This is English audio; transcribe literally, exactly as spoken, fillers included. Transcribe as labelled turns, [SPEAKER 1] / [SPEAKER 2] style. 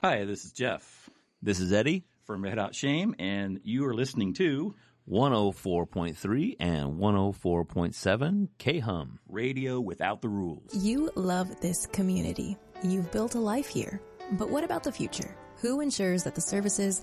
[SPEAKER 1] Hi, this is Jeff
[SPEAKER 2] This is Eddie,
[SPEAKER 1] from Red Hot Shame, and you are listening to
[SPEAKER 2] one oh four point three and one oh four point seven K-Hum.
[SPEAKER 1] Radio Without the Rules.
[SPEAKER 3] You love this community. You've built a life here. But what about the future? Who ensures that the services